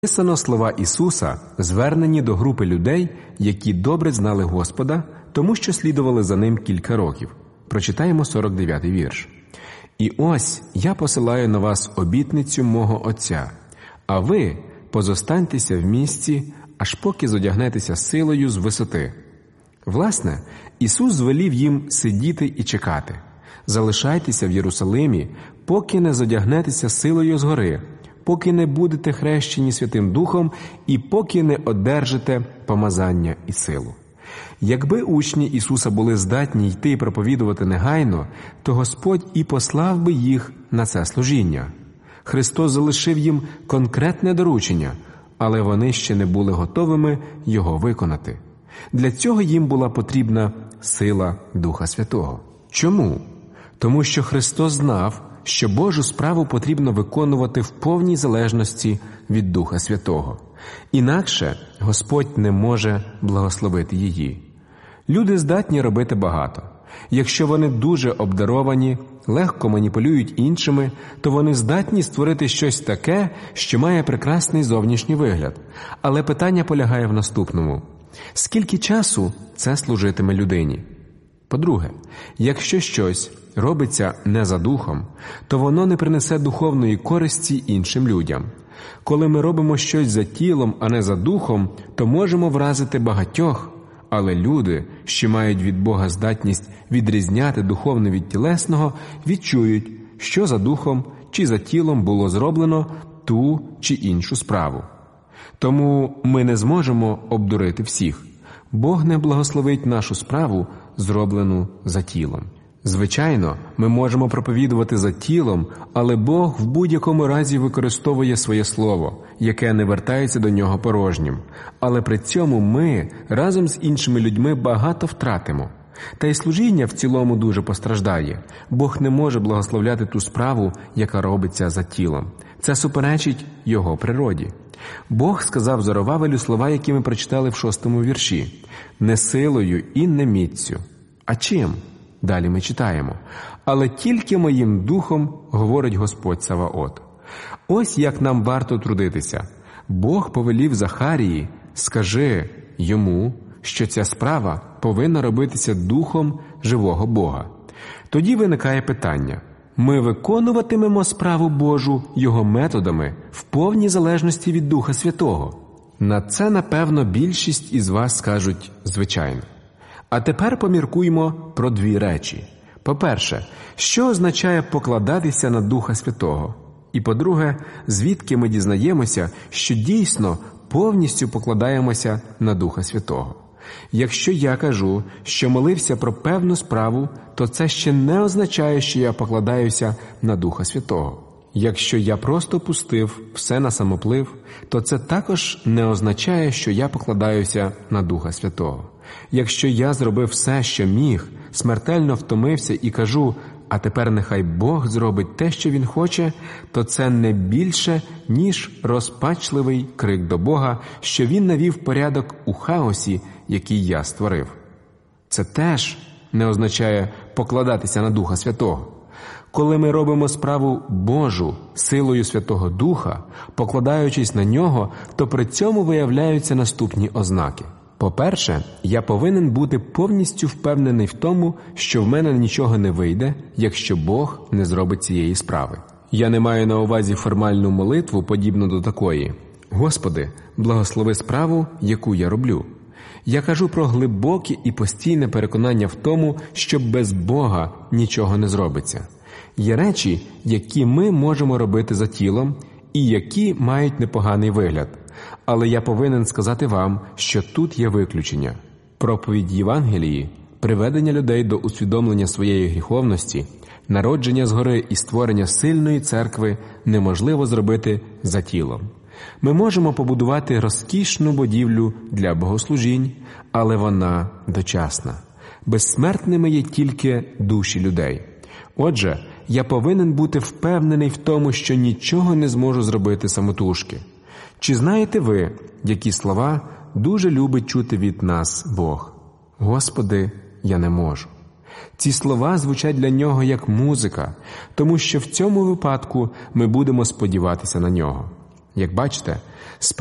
Написано слова Ісуса, звернені до групи людей, які добре знали Господа, тому що слідували за Ним кілька років. Прочитаємо 49-й вірш. «І ось я посилаю на вас обітницю мого Отця, а ви позостаньтеся в місті, аж поки зодягнетеся силою з висоти». Власне, Ісус звелів їм сидіти і чекати. «Залишайтеся в Єрусалимі, поки не зодягнетеся силою згори, поки не будете хрещені Святим Духом і поки не одержите помазання і силу». Якби учні Ісуса були здатні йти і проповідувати негайно, то Господь і послав би їх на це служіння. Христос залишив їм конкретне доручення, але вони ще не були готовими його виконати. Для цього їм була потрібна сила Духа Святого. Чому? Тому що Христос знав, що Божу справу потрібно виконувати в повній залежності від Духа Святого. Інакше Господь не може благословити її. Люди здатні робити багато. Якщо вони дуже обдаровані, легко маніпулюють іншими, то вони здатні створити щось таке, що має прекрасний зовнішній вигляд. Але питання полягає в наступному. Скільки часу це служитиме людині? По-друге, якщо щось робиться не за духом, то воно не принесе духовної користі іншим людям. Коли ми робимо щось за тілом, а не за духом, то можемо вразити багатьох, але люди, що мають від Бога здатність відрізняти духовне від тілесного, відчують, що за духом чи за тілом було зроблено ту чи іншу справу. Тому ми не зможемо обдурити всіх. Бог не благословить нашу справу, зроблену за тілом. Звичайно, ми можемо проповідувати за тілом, але Бог в будь-якому разі використовує своє слово, яке не вертається до нього порожнім. Але при цьому ми разом з іншими людьми багато втратимо. Та й служіння в цілому дуже постраждає. Бог не може благословляти ту справу, яка робиться за тілом. Це суперечить Його природі. Бог сказав Зоровавелю слова, які ми прочитали в 6-му вірші. «Не силою і не міццю». А чим? Далі ми читаємо. «Але тільки моїм духом, говорить Господь Саваот». Ось як нам варто трудитися. Бог повелів Захарії, скажи йому, що ця справа повинна робитися духом живого Бога. Тоді виникає питання. Ми виконуватимемо справу Божу Його методами в повній залежності від Духа Святого? На це, напевно, більшість із вас скажуть «звичайно». А тепер поміркуймо про дві речі. По-перше, що означає покладатися на Духа Святого? І по-друге, звідки ми дізнаємося, що дійсно повністю покладаємося на Духа Святого? Якщо я кажу, що молився про певну справу, то це ще не означає, що я покладаюся на Духа Святого. Якщо я просто пустив все на самоплив, то це також не означає, що я покладаюся на Духа Святого. Якщо я зробив все, що міг, смертельно втомився і кажу, а тепер нехай Бог зробить те, що Він хоче, то це не більше, ніж розпачливий крик до Бога, що Він навів порядок у хаосі, який я створив. Це теж не означає покладатися на Духа Святого. Коли ми робимо справу Божу силою Святого Духа, покладаючись на Нього, то при цьому виявляються наступні ознаки. По-перше, я повинен бути повністю впевнений в тому, що в мене нічого не вийде, якщо Бог не зробить цієї справи. Я не маю на увазі формальну молитву, подібну до такої: «Господи, благослови справу, яку я роблю». Я кажу про глибоке і постійне переконання в тому, що без Бога нічого не зробиться. Є речі, які ми можемо робити за тілом і які мають непоганий вигляд. Але я повинен сказати вам, що тут є виключення. Проповідь Євангелії, приведення людей до усвідомлення своєї гріховності, народження згори і створення сильної церкви неможливо зробити за тілом. Ми можемо побудувати розкішну будівлю для богослужінь, але вона дочасна. Безсмертними є тільки душі людей. Отже, я повинен бути впевнений в тому, що нічого не зможу зробити самотужки. Чи знаєте ви, які слова дуже любить чути від нас Бог? «Господи, я не можу». Ці слова звучать для Нього як музика, тому що в цьому випадку ми будемо сподіватися на Нього. Як бачите,